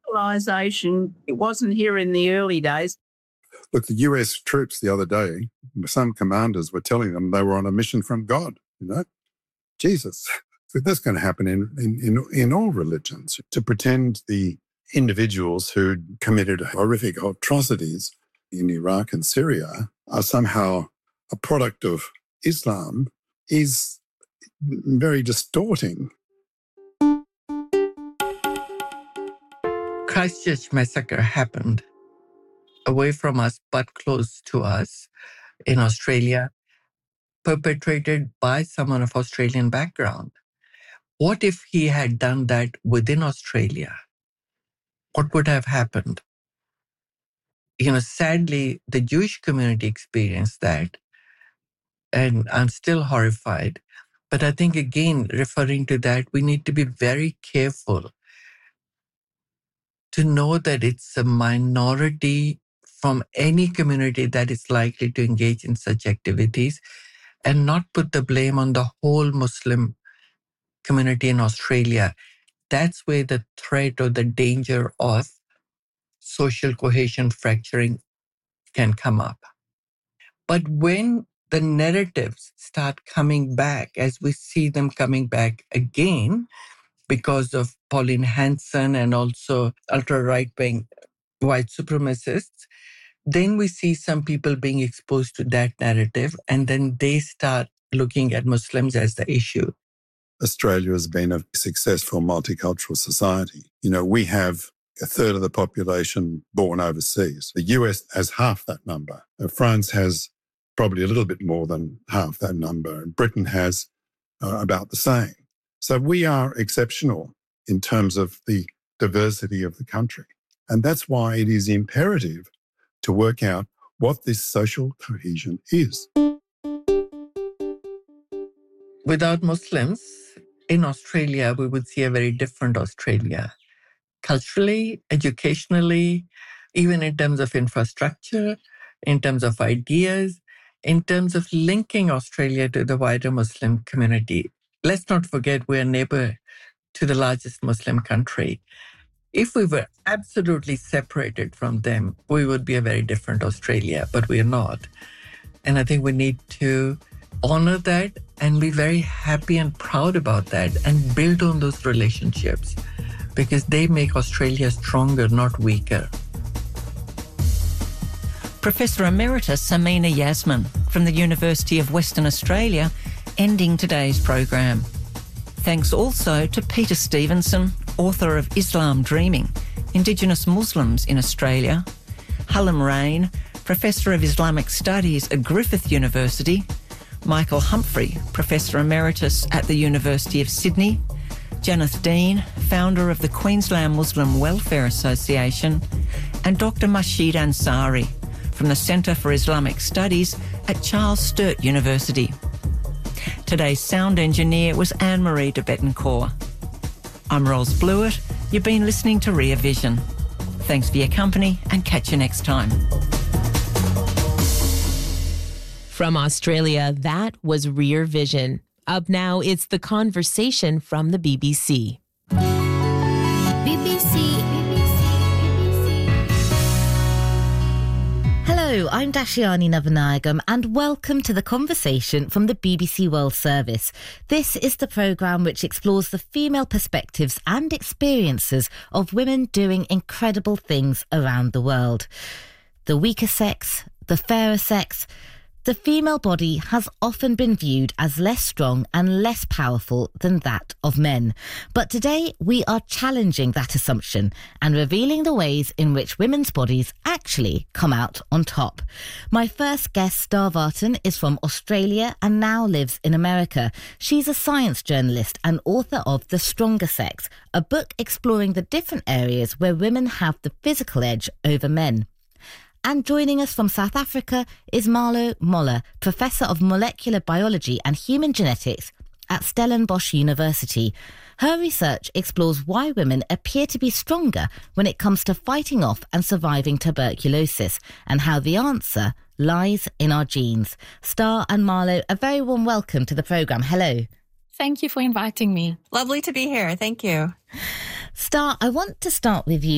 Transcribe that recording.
radicalisation, it wasn't here in the early days. Look, the US troops the other day, some commanders were telling them they were on a mission from God, Jesus. That's going to happen in all religions. To pretend the individuals who committed horrific atrocities in Iraq and Syria are somehow a product of Islam is very distorting. Christchurch massacre happened away from us but close to us in Australia, perpetrated by someone of Australian background. What if he had done that within Australia? What would have happened? Sadly, the Jewish community experienced that, and I'm still horrified. But I think, again, referring to that, we need to be very careful to know that it's a minority from any community that is likely to engage in such activities, and not put the blame on the whole Muslim community in Australia. That's where the threat or the danger of social cohesion fracturing can come up. But when the narratives start coming back, as we see them coming back again, because of Pauline Hanson and also ultra-right-wing white supremacists, then we see some people being exposed to that narrative, and then they start looking at Muslims as the issue. Australia has been a successful multicultural society. We have a third of the population born overseas. The US has half that number. France has probably a little bit more than half that number. And Britain has about the same. So we are exceptional in terms of the diversity of the country. And that's why it is imperative to work out what this social cohesion is. Without Muslims in Australia, we would see a very different Australia. Culturally, educationally, even in terms of infrastructure, in terms of ideas, in terms of linking Australia to the wider Muslim community. Let's not forget we're a neighbor to the largest Muslim country. If we were absolutely separated from them, we would be a very different Australia, but we are not. And I think we need to honor that and be very happy and proud about that and build on those relationships, because they make Australia stronger, not weaker. Professor Emeritus Amina Yasmin from the University of Western Australia, ending today's program. Thanks also to Peter Stevenson, author of Islam Dreaming, Indigenous Muslims in Australia, Hallam Rain, Professor of Islamic Studies at Griffith University, Michael Humphrey, Professor Emeritus at the University of Sydney, Janeth Dean, founder of the Queensland Muslim Welfare Association, and Dr. Masheed Ansari from the Centre for Islamic Studies at Charles Sturt University. Today's sound engineer was Anne-Marie de Bettencourt. I'm Ros Blewett. You've been listening to Rear Vision. Thanks for your company and catch you next time. From Australia, that was Rear Vision. Up now, it's The Conversation from the BBC. Hello, I'm Dashiani Navanagam and welcome to The Conversation from the BBC World Service. This is the programme which explores the female perspectives and experiences of women doing incredible things around the world. The weaker sex, the fairer sex. The female body has often been viewed as less strong and less powerful than that of men. But today we are challenging that assumption and revealing the ways in which women's bodies actually come out on top. My first guest, Star Vartan, is from Australia and now lives in America. She's a science journalist and author of The Stronger Sex, a book exploring the different areas where women have the physical edge over men. And joining us from South Africa is Marlo Moller, Professor of Molecular Biology and Human Genetics at Stellenbosch University. Her research explores why women appear to be stronger when it comes to fighting off and surviving tuberculosis, and how the answer lies in our genes. Star and Marlo, a very warm welcome to the programme. Hello. Thank you for inviting me. Lovely to be here. Thank you. Star, I want to start with you.